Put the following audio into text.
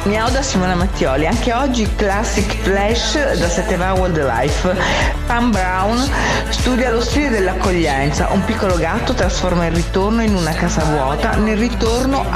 Miau da Simona Mattioli. Anche oggi Classic Flash da 7 va Wildlife. Pam Brown studia lo stile dell'accoglienza. Un piccolo gatto trasforma il ritorno in una casa vuota nel ritorno